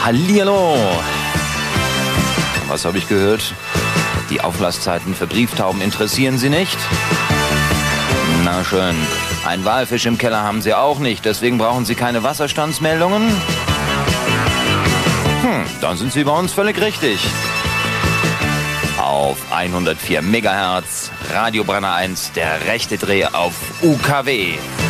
Hallihallo! Was habe ich gehört? Die Auflasszeiten für Brieftauben interessieren Sie nicht? Na schön. Ein Walfisch im Keller haben Sie auch nicht, deswegen brauchen Sie keine Wasserstandsmeldungen? Dann sind Sie bei uns völlig richtig. Auf 104 Megahertz, Radio Brenner 1, der rechte Dreh auf UKW.